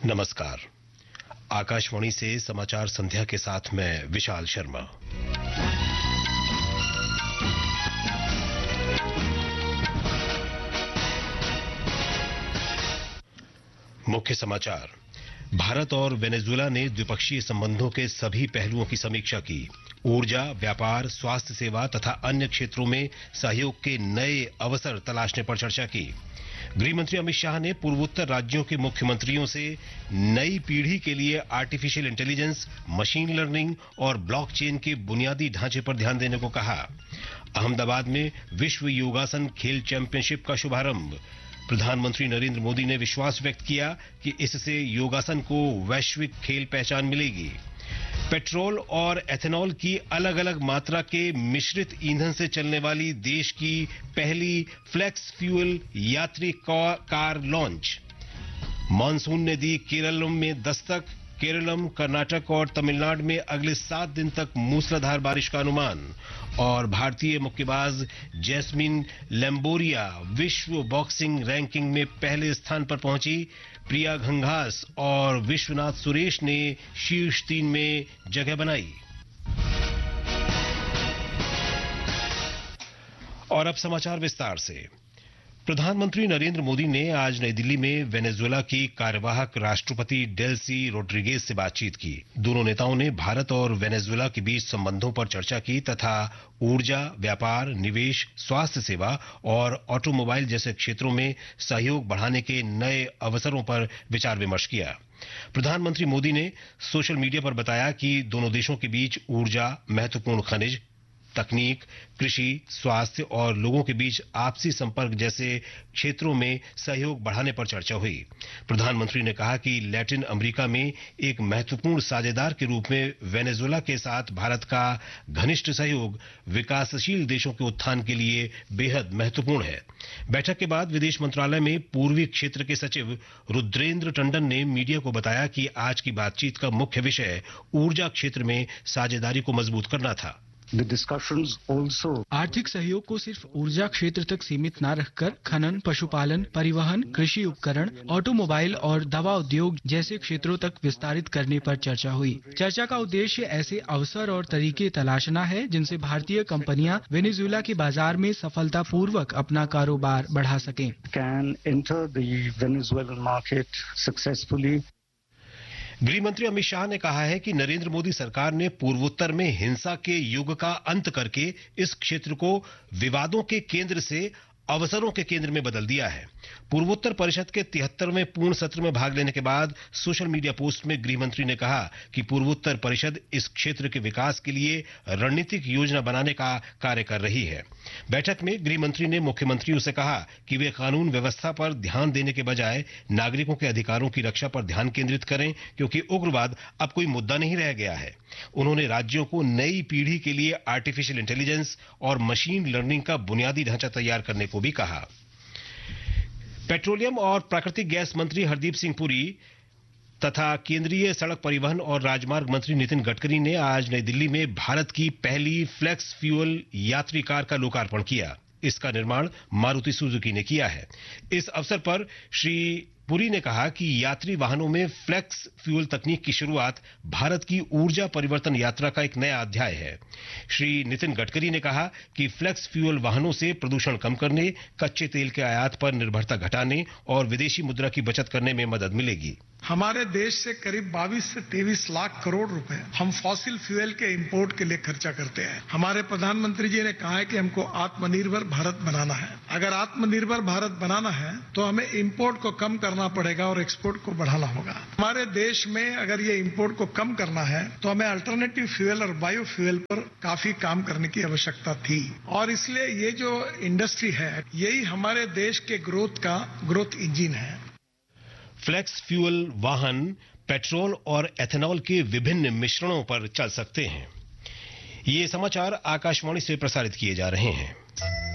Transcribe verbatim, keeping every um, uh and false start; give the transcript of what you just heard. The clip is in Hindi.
नमस्कार। आकाशवाणी से समाचार संध्या के साथ मैं विशाल शर्मा। मुख्य समाचार। भारत और वेनेजुएला ने द्विपक्षीय संबंधों के सभी पहलुओं की समीक्षा की। ऊर्जा, व्यापार, स्वास्थ्य सेवा तथा अन्य क्षेत्रों में सहयोग के नए अवसर तलाशने पर चर्चा की। गृहमंत्री अमित शाह ने पूर्वोत्तर राज्यों के मुख्यमंत्रियों से नई पीढ़ी के लिए आर्टिफिशियल इंटेलिजेंस, मशीन लर्निंग और ब्लॉकचेन के बुनियादी ढांचे पर ध्यान देने को कहा। अहमदाबाद में विश्व योगासन खेल चैंपियनशिप का शुभारंभ। प्रधानमंत्री नरेंद्र मोदी ने विश्वास व्यक्त किया कि इससे योगासन को वैश्विक खेल पहचान मिलेगी। पेट्रोल और एथेनॉल की अलग अलग मात्रा के मिश्रित ईंधन से चलने वाली देश की पहली फ्लेक्स फ्यूल यात्री कार लॉन्च। मानसून ने दी केरलम में दस्तक। केरलम, कर्नाटक और तमिलनाडु में अगले सात दिन तक मूसलाधार बारिश का अनुमान। और भारतीय मुक्केबाज जैस्मिन लैम्बोरिया विश्व बॉक्सिंग रैंकिंग में पहले स्थान पर पहुंची। प्रिया घंघास और विश्वनाथ सुरेश ने शीर्ष तीन में जगह बनाई। और अब समाचार विस्तार से। प्रधानमंत्री नरेंद्र मोदी ने आज नई दिल्ली में वेनेजुएला की कार्यवाहक राष्ट्रपति डेल्सी रोड्रिगेज से बातचीत की। दोनों नेताओं ने भारत और वेनेजुएला के बीच संबंधों पर चर्चा की तथा ऊर्जा, व्यापार, निवेश, स्वास्थ्य सेवा और ऑटोमोबाइल जैसे क्षेत्रों में सहयोग बढ़ाने के नए अवसरों पर विचार विमर्श किया। प्रधानमंत्री मोदी ने सोशल मीडिया पर बताया कि दोनों देशों के बीच ऊर्जा, महत्वपूर्ण खनिज, तकनीक, कृषि, स्वास्थ्य और लोगों के बीच आपसी संपर्क जैसे क्षेत्रों में सहयोग बढ़ाने पर चर्चा हुई। प्रधानमंत्री ने कहा कि लैटिन अमेरिका में एक महत्वपूर्ण साझेदार के रूप में वेनेजुएला के साथ भारत का घनिष्ठ सहयोग विकासशील देशों के उत्थान के लिए बेहद महत्वपूर्ण है। बैठक के बाद विदेश मंत्रालय में पूर्वी क्षेत्र के सचिव रुद्रेंद्र टंडन ने मीडिया को बताया कि आज की बातचीत का मुख्य विषय ऊर्जा क्षेत्र में साझेदारी को मजबूत करना था। The discussions also आर्थिक सहयोग को सिर्फ ऊर्जा क्षेत्र तक सीमित न रखकर खनन, पशुपालन, परिवहन, कृषि उपकरण, ऑटोमोबाइल और दवा उद्योग जैसे क्षेत्रों तक विस्तारित करने पर चर्चा हुई। चर्चा का उद्देश्य ऐसे अवसर और तरीके तलाशना है जिनसे भारतीय कंपनियां वेनेजुएला के बाजार में सफलतापूर्वक अपना कारोबार बढ़ा सकें। can enter the Venezuelan market successfully. गृहमंत्री अमित शाह ने कहा है कि नरेंद्र मोदी सरकार ने पूर्वोत्तर में हिंसा के युग का अंत करके इस क्षेत्र को विवादों के केंद्र से अवसरों के केंद्र में बदल दिया है। पूर्वोत्तर परिषद के तिहत्तरवें पूर्ण सत्र में भाग लेने के बाद सोशल मीडिया पोस्ट में गृहमंत्री ने कहा कि पूर्वोत्तर परिषद इस क्षेत्र के विकास के लिए रणनीतिक योजना बनाने का कार्य कर रही है। बैठक में गृहमंत्री ने मुख्यमंत्रियों से कहा कि वे कानून व्यवस्था पर ध्यान देने के बजाय नागरिकों के अधिकारों की रक्षा पर ध्यान केंद्रित करें, क्योंकि उग्रवाद अब कोई मुद्दा नहीं रह गया है। उन्होंने राज्यों को नई पीढ़ी के लिए आर्टिफिशियल इंटेलिजेंस और मशीन लर्निंग का बुनियादी ढांचा तैयार करने को भी कहा। पेट्रोलियम और प्राकृतिक गैस मंत्री हरदीप सिंह पुरी तथा केंद्रीय सड़क परिवहन और राजमार्ग मंत्री नितिन गडकरी ने आज नई दिल्ली में भारत की पहली फ्लेक्स फ्यूल यात्री कार का लोकार्पण किया। इसका निर्माण मारुति सुजुकी ने किया है। इस अवसर पर श्री पुरी ने कहा कि यात्री वाहनों में फ्लेक्स फ्यूल तकनीक की शुरुआत भारत की ऊर्जा परिवर्तन यात्रा का एक नया अध्याय है। श्री नितिन गडकरी ने कहा कि फ्लेक्स फ्यूल वाहनों से प्रदूषण कम करने, कच्चे तेल के आयात पर निर्भरता घटाने और विदेशी मुद्रा की बचत करने में मदद मिलेगी। हमारे देश से करीब बाईस से तेईस लाख करोड़ रुपए हम फॉसिल फ्यूल के इंपोर्ट के लिए खर्चा करते हैं। हमारे प्रधानमंत्री जी ने कहा है कि हमको आत्मनिर्भर भारत बनाना है। अगर आत्मनिर्भर भारत बनाना है तो हमें इंपोर्ट को कम करना पड़ेगा और एक्सपोर्ट को बढ़ाना होगा। हमारे देश में अगर ये इंपोर्ट को कम करना है तो हमें अल्टरनेटिव फ्यूल और बायो फ्यूल पर काफी काम करने की आवश्यकता थी। और इसलिए ये जो इंडस्ट्री है यही हमारे देश के ग्रोथ का ग्रोथ इंजन है। फ्लेक्स फ्यूल वाहन पेट्रोल और एथेनॉल के विभिन्न मिश्रणों पर चल सकते हैं। ये समाचार आकाशवाणी से प्रसारित किए जा रहे हैं।